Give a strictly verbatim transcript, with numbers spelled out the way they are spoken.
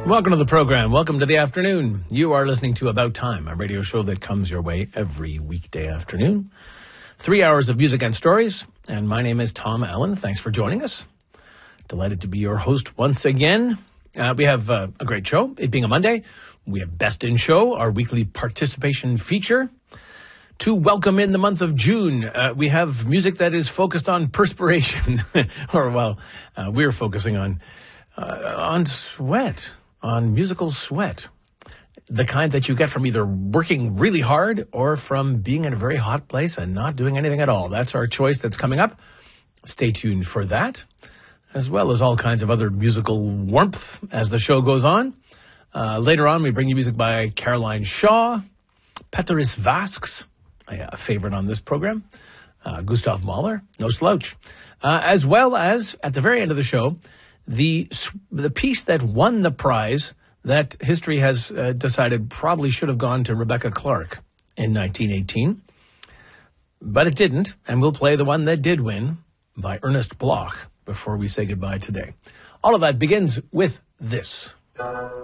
Welcome to the program. Welcome to the afternoon. You are listening to About Time, a radio show that comes your way every weekday afternoon. Three hours of music and stories. And my name is Tom Allen. Thanks for joining us. Delighted to be your host once again. Uh, we have uh, a great show. It being a Monday, we have Best in Show, our weekly participation feature. To welcome in the month of June, uh, we have music that is focused on perspiration. or, well, uh, we're focusing on uh, on sweat. On musical sweat, the kind that you get from either working really hard or from being in a very hot place and not doing anything at all. That's our choice that's coming up. Stay tuned for that, as well as all kinds of other musical warmth as the show goes on. Uh, later on, we bring you music by Caroline Shaw, Peteris Vasks, a favorite on this program, uh, Gustav Mahler, no slouch, uh, as well as, at the very end of the show, The the piece that won the prize that history has uh, decided probably should have gone to Rebecca Clark in nineteen eighteen. But it didn't, and we'll play the one that did win by Ernest Bloch before we say goodbye today. All of that begins with this.